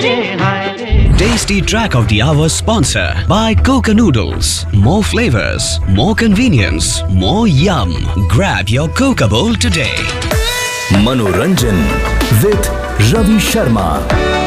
Tasty Track of the Hour sponsor by Coca Noodles. More flavors, more convenience, more yum. Grab your Coca bowl today. Manoranjan with Ravi Sharma.